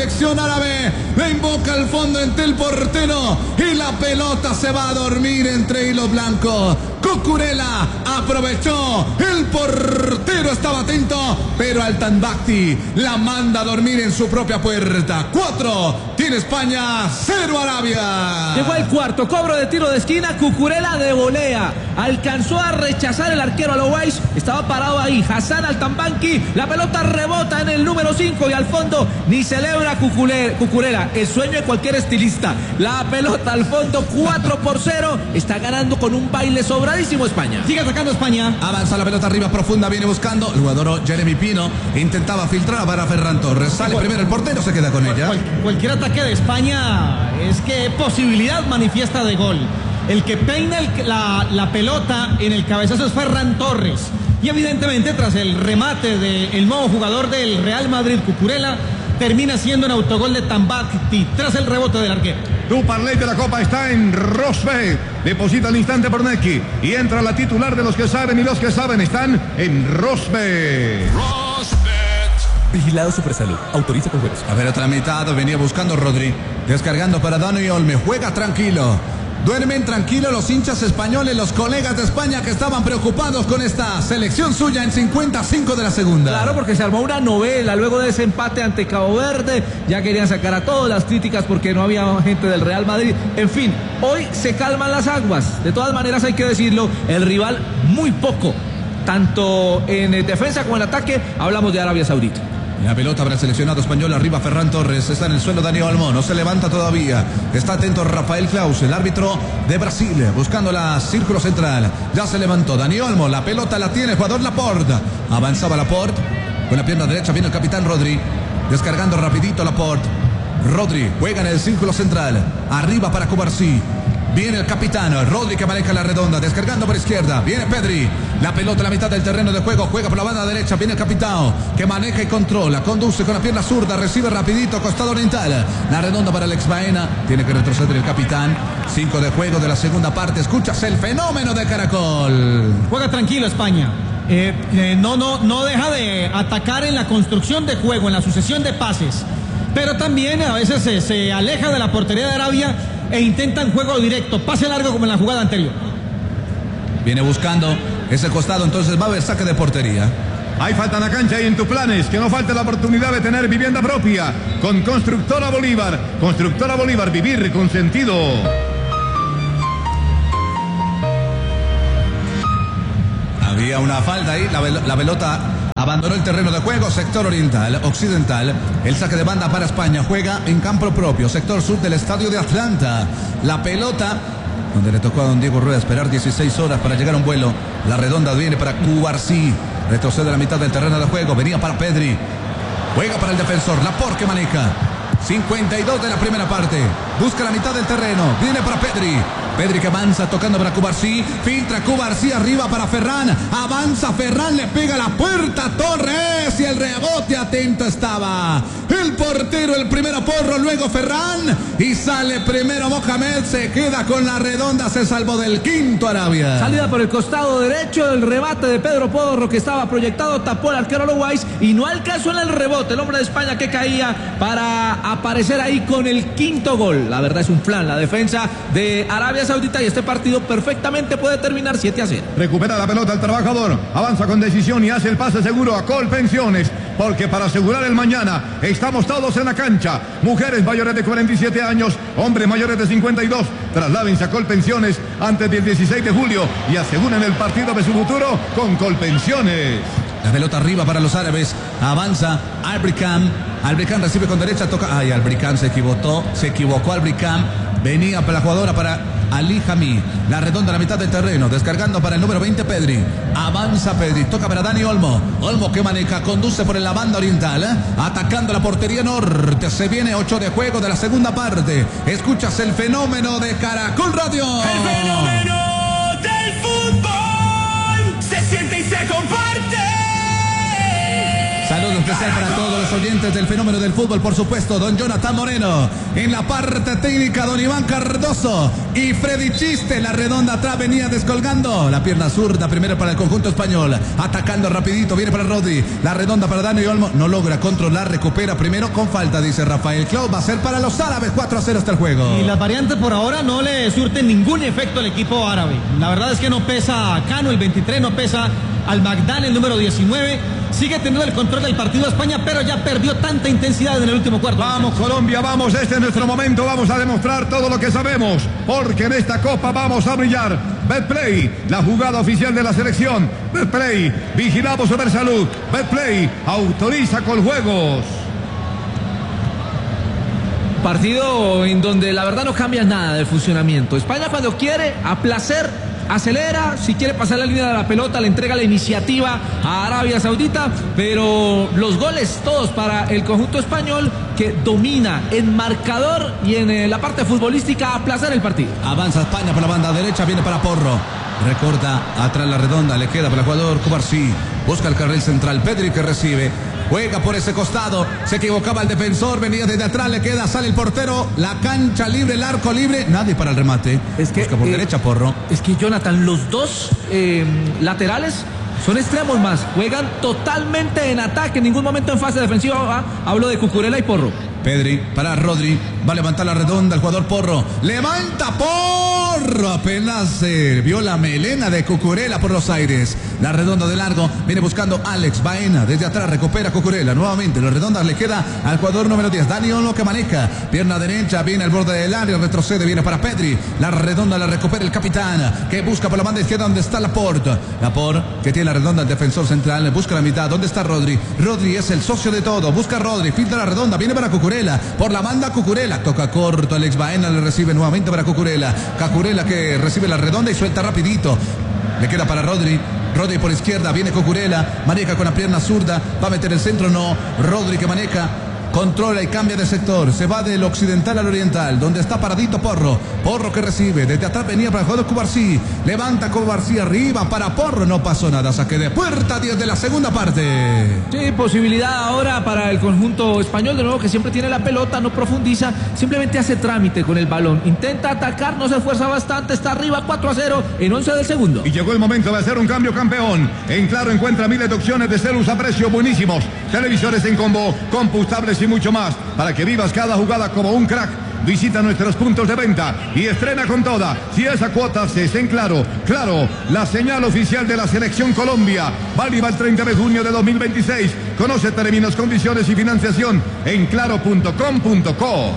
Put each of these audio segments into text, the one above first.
selección árabe. Le invoca al fondo entre el portero y la pelota se va a dormir entre hilos blancos. Cucurella aprovechó, el portero estaba atento, pero Altanbakti la manda a dormir en su propia puerta. 4 tiene España, 0 Arabia. Llegó el cuarto, cobro de tiro de esquina, Cucurella de volea. Alcanzó a rechazar el arquero Alouais, estaba parado ahí, Hassan Altanbakti, la pelota rebota en el número 5 y al fondo ni celebra Cucurella, el sueño de cualquier estilista. La pelota al fondo, 4-0, está ganando con un baile sobradísimo España. Sigue atacando España. Avanza la pelota arriba profunda, viene buscando el jugador Jeremy Pino, intentaba filtrar para Ferran Torres, sale primero el portero, se queda con ella. Cualquier ataque de España es que posibilidad manifiesta de gol. El que peina la pelota en el cabezazo es Ferran Torres. Y evidentemente tras el remate del nuevo jugador del Real Madrid, Cucurella, termina siendo un autogol de Tambakti tras el rebote del arquero. Tu parlay de la Copa está en Rosbet. Deposita al instante por Neki y entra la titular de los que saben y los que saben están en Rosbet. Vigilado Supersalud. Autoriza con juegos. A ver, otra mitad, venía buscando Rodri, descargando para Dani Olmo, juega tranquilo. Duermen tranquilos los hinchas españoles, los colegas de España que estaban preocupados con esta selección suya en 55 de la segunda. Claro, porque se armó una novela luego de ese empate ante Cabo Verde. Ya querían sacar a todas las críticas porque no había gente del Real Madrid. En fin, hoy se calman las aguas. De todas maneras, hay que decirlo, el rival muy poco. Tanto en defensa como en ataque, hablamos de Arabia Saudita. La pelota para el seleccionado español, arriba Ferran Torres, está en el suelo Dani Olmo, no se levanta todavía, está atento Rafael Claus, el árbitro de Brasil, buscando la círculo central, ya se levantó Dani Olmo, la pelota la tiene el jugador Laporte, avanzaba Laporte, con la pierna derecha viene el capitán Rodri, descargando rapidito Laporte, Rodri juega en el círculo central, arriba para Cubarsí. Viene el capitán, Rodri que maneja la redonda, descargando por izquierda, viene Pedri, la pelota en la mitad del terreno de juego, juega por la banda derecha, viene el capitán, que maneja y controla, conduce con la pierna zurda, recibe rapidito, costado oriental, la redonda para Alex Baena, tiene que retroceder el capitán, 5 de juego de la segunda parte, escuchas el fenómeno de Caracol. Juega tranquilo España. No deja de atacar en la construcción de juego, en la sucesión de pases, pero también a veces se aleja de la portería de Arabia e intentan juego directo, pase largo como en la jugada anterior. Viene buscando ese costado, entonces va a haber saque de portería. Hay falta en la cancha y en tus planes, que no falte la oportunidad de tener vivienda propia con Constructora Bolívar. Constructora Bolívar, vivir con sentido. Había una falta ahí, la pelota abandonó el terreno de juego, sector oriental, occidental. El saque de banda para España, juega en campo propio, sector sur del estadio de Atlanta. La pelota, donde le tocó a don Diego Rueda esperar 16 horas para llegar a un vuelo. La redonda viene para Cubarsí, retrocede a la mitad del terreno de juego, venía para Pedri. Juega para el defensor, Laporte que maneja. 52 de la primera parte, busca la mitad del terreno, viene para Pedri. Pedri que avanza tocando para Cubarsí, filtra Cubarsí arriba para Ferran, avanza Ferran, le pega la puerta Torres y el rebote atento estaba el portero, el primero Porro, luego Ferran y sale primero Mohamed, se queda con la redonda, se salvó del quinto Arabia. Salida por el costado derecho, el rebate de Pedro Porro que estaba proyectado, tapó al arquero Alouais y no alcanzó en el rebote el hombre de España que caía para aparecer ahí con el quinto gol. La verdad es un flan la defensa de Arabia Saudita y este partido perfectamente puede terminar 7-0. Recupera la pelota el trabajador, avanza con decisión y hace el pase seguro a Colpensiones, porque para asegurar el mañana estamos todos en la cancha. Mujeres mayores de 47 años, hombres mayores de 52, trasládense a Colpensiones antes del 16 de julio y aseguren el partido de su futuro con Colpensiones. La pelota arriba para los árabes, avanza Albricam recibe con derecha, toca, ay, Albricam se equivocó Albricam, venía para la jugadora para Ali Jami, la redonda a la mitad del terreno, descargando para el número 20 Pedri, avanza Pedri, toca para Dani Olmo que maneja, conduce por la banda oriental, atacando la portería norte, se viene 8 de juego de la segunda parte, escuchas el fenómeno de Caracol Radio. El fenómeno del fútbol se siente y se comparte. Saludos desde especial para todos los oyentes del fenómeno del fútbol, por supuesto, don Jonathan Moreno. En la parte técnica, don Iván Cardoso y Freddy Chiste. La redonda atrás venía descolgando. La pierna zurda primero para el conjunto español. Atacando rapidito, viene para Rodri. La redonda para Dani Olmo. No logra controlar, recupera primero con falta, dice Rafael Clau. Va a ser para los árabes, 4-0 hasta el juego. Y las variantes por ahora no le surten ningún efecto al equipo árabe. La verdad es que no pesa a Cano, el 23, no pesa al Magdán, el número 19. Sigue teniendo el control del partido España, pero ya perdió tanta intensidad en el último cuarto. Vamos Colombia, vamos, este es nuestro momento, vamos a demostrar todo lo que sabemos, porque en esta Copa vamos a brillar. Betplay, la jugada oficial de la selección. Betplay, vigilamos Supersalud. Betplay, autoriza Coljuegos. Partido en donde la verdad no cambia nada del funcionamiento. España cuando quiere, a placer, acelera. Si quiere pasar la línea de la pelota, le entrega la iniciativa a Arabia Saudita. Pero los goles todos para el conjunto español, que domina en marcador y en la parte futbolística a placer el partido. Avanza España por la banda derecha, viene para Porro. Recorta atrás la redonda, le queda para el jugador Cubarsí. Busca el carril central, Pedri que recibe. Juega por ese costado, se equivocaba el defensor, venía desde atrás, le queda, sale el portero, la cancha libre, el arco libre, nadie para el remate. Busca por derecha Porro. Es que Jonathan, los dos laterales son extremos más, juegan totalmente en ataque, en ningún momento en fase defensiva. Hablo de Cucurella y Porro. Pedri para Rodri, va a levantar la redonda el jugador Porro, levanta Porro, apenas vio la melena de Cucurella por los aires, la redonda de largo, viene buscando Alex Baena, desde atrás recupera Cucurella, nuevamente la redonda le queda al jugador número 10, Dani Olmo que maneja, pierna derecha, viene al borde del área, retrocede, viene para Pedri, la redonda la recupera el capitán, que busca por la banda izquierda donde está Laporte, que tiene la redonda, el defensor central, busca la mitad, ¿dónde está Rodri? Rodri es el socio de todo, busca Rodri, filtra la redonda, viene para Cucurella, por la banda Cucurella, toca corto, Alex Baena le recibe nuevamente para Cucurella que recibe la redonda y suelta rapidito, le queda para Rodri por izquierda, viene Cucurella, maneja con la pierna zurda, va a meter el centro, no, Rodri que maneja, controla y cambia de sector, se va del occidental al oriental, donde está paradito Porro que recibe, desde atrás venía para el jugador Cubarsí, levanta Cubarsí arriba para Porro, no pasó nada, saque de puerta, 10 de la segunda parte. Sí, posibilidad ahora para el conjunto español, de nuevo que siempre tiene la pelota, no profundiza, simplemente hace trámite con el balón, intenta atacar, no se esfuerza bastante, está arriba 4-0 en 11 del segundo. Y llegó el momento de hacer un cambio campeón. En Claro encuentra miles de opciones de celus a precios buenísimos, televisores en combo, compostables y mucho más, para que vivas cada jugada como un crack. Visita nuestros puntos de venta y estrena con toda. Si esa cuota es en Claro. Claro, la señal oficial de la Selección Colombia. Válida el 30 de junio de 2026. Conoce términos, condiciones y financiación en claro.com.co.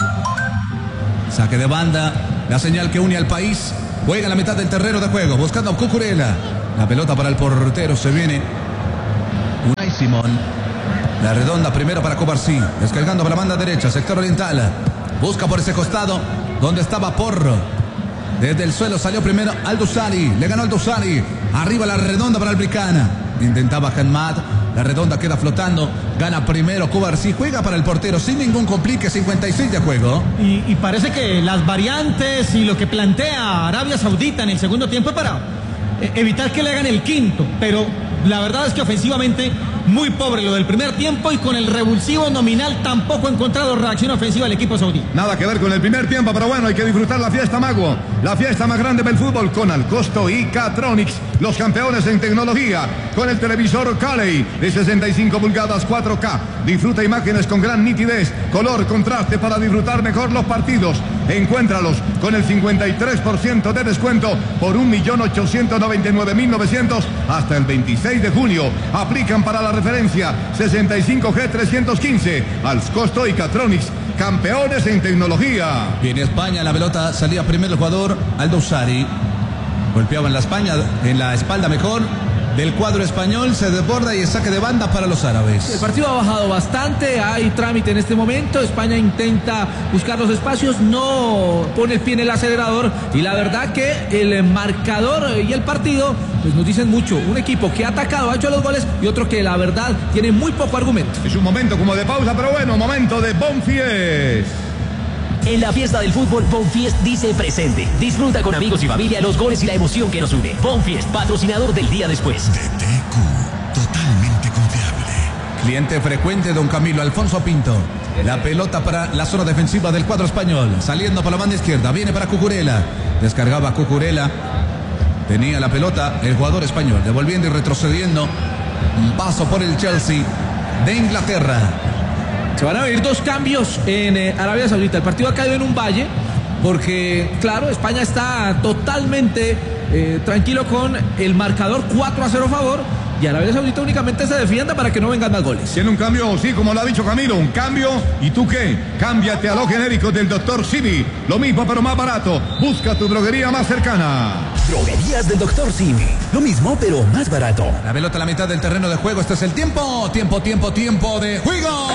Saque de banda, la señal que une al país. Juega en la mitad del terreno de juego, buscando a Cucurella. La pelota para el portero, se viene Unai Simón. La redonda primero para Cubarsí, descargando para la banda derecha, sector oriental. Busca por ese costado, donde estaba Porro. Desde el suelo salió primero Aldusari, le ganó Aldusari. Arriba la redonda para el Bricana. Intentaba Hanmat, la redonda queda flotando. Gana primero Cubarsí, juega para el portero sin ningún complique, 56 de juego. Y parece que las variantes y lo que plantea Arabia Saudita en el segundo tiempo es para evitar que le hagan el quinto, pero la verdad es que ofensivamente muy pobre lo del primer tiempo, y con el revulsivo nominal tampoco ha encontrado reacción ofensiva el equipo saudí. Nada que ver con el primer tiempo, pero bueno, hay que disfrutar la fiesta Mago, la fiesta más grande del fútbol, con Alcosto y Catronics, los campeones en tecnología, con el televisor Caley de 65 pulgadas 4K. Disfruta imágenes con gran nitidez, color, contraste para disfrutar mejor los partidos. Encuéntralos con el 53% de descuento por 1.899.900 hasta el 26 de junio. Aplican para la referencia 65G315. Alcosto y Catronics, campeones en tecnología. Viene España, la pelota salía primero el jugador Aldusari. Golpeaba en la espalda mejor del cuadro español, se desborda y es saque de banda para los árabes. El partido ha bajado bastante, hay trámite en este momento. España intenta buscar los espacios, no pone el pie en el acelerador, y la verdad que el marcador y el partido pues nos dicen mucho. Un equipo que ha atacado, ha hecho los goles, y otro que la verdad tiene muy poco argumento. Es un momento como de pausa, pero bueno, momento de Bonfies. En la fiesta del fútbol, Bonfiest dice presente. Disfruta con amigos y familia los goles y la emoción que nos une. Bonfiest, patrocinador del día después. DTQ, totalmente confiable. Cliente frecuente, don Camilo Alfonso Pinto. La pelota para la zona defensiva del cuadro español. Saliendo por la banda izquierda. Viene para Cucurella. Descargaba Cucurella. Tenía la pelota el jugador español. Devolviendo y retrocediendo. Un paso por el Chelsea de Inglaterra. Se van a ver dos cambios en Arabia Saudita. El partido ha caído en un valle porque, claro, España está totalmente tranquilo con el marcador 4-0 a favor. Y Arabia Saudita únicamente se defienda para que no vengan más goles. Tiene un cambio, sí, como lo ha dicho Camilo, un cambio. ¿Y tú qué? Cámbiate a los genéricos del Dr. Simi. Lo mismo pero más barato. Busca tu droguería más cercana. Droguerías del Dr. Simi. Lo mismo pero más barato. La pelota a la mitad del terreno de juego. Este es el tiempo. Tiempo de juego.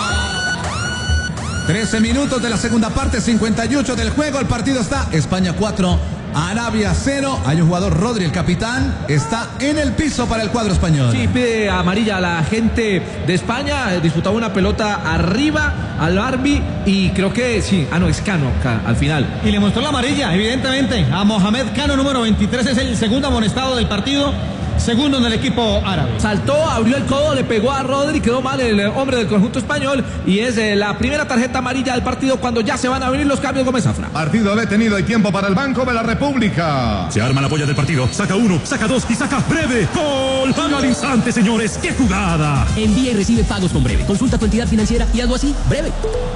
13 minutos de la segunda parte, 58 del juego. El partido está España 4, Arabia 0. Hay un jugador, Rodri, el capitán, está en el piso para el cuadro español. Sí, pide amarilla a la gente de España. Disputaba una pelota arriba al Arbi y creo que sí. No, es Cano al final. Y le mostró la amarilla, evidentemente, a Mohamed Cano, número 23. Es el segundo amonestado del partido. Segundo en el equipo árabe. Saltó, abrió el codo, le pegó a Rodri, quedó mal el hombre del conjunto español y es la primera tarjeta amarilla del partido cuando ya se van a venir los cambios. Gómez Zafra. Partido detenido y tiempo para el Banco de la República. Se arma la polla del partido. Saca uno, saca dos y saca Breve. ¡Gol! Al instante, señores. ¡Qué jugada! Envía y recibe pagos con Breve. Consulta tu entidad financiera y hazlo así. Breve.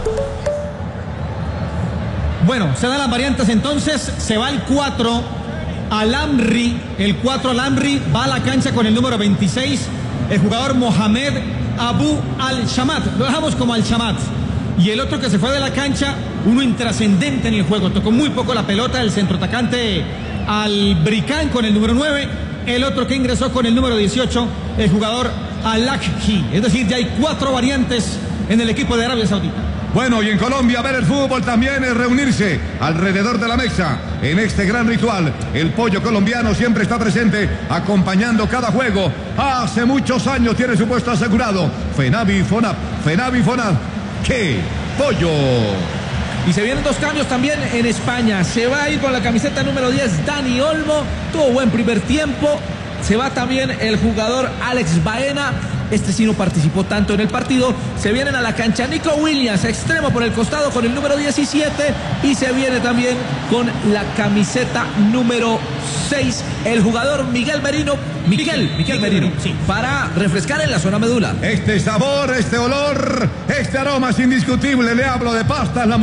Bueno, se dan las variantes entonces. Se va el 4. Al-Amri, el 4 Al-Amri va a la cancha con el número 26, el jugador Mohamed Abu Al-Shamat, lo dejamos como Al-Shamat. Y el otro que se fue de la cancha, uno intrascendente en el juego, tocó muy poco la pelota, el centroatacante Al-Bricán con el número 9, el otro que ingresó con el número 18, el jugador Al-Akhi. Es decir, ya hay 4 variantes en el equipo de Arabia Saudita. Bueno, y en Colombia ver el fútbol también es reunirse alrededor de la mesa en este gran ritual. El pollo colombiano siempre está presente acompañando cada juego. Hace muchos años tiene su puesto asegurado. Fenavi Fonab. ¡Qué pollo! Y se vienen dos cambios también en España. Se va a ir con la camiseta número 10 Dani Olmo. Tuvo buen primer tiempo. Se va también el jugador Alex Baena. Este sí no participó tanto en el partido. Se vienen a la cancha Nico Williams, extremo por el costado con el número 17. Y se viene también con la camiseta número 6 el jugador Miguel Merino. Miguel Merino, sí, para refrescar en la zona medular. Este sabor, este olor, este aroma es indiscutible. Le hablo de pastas La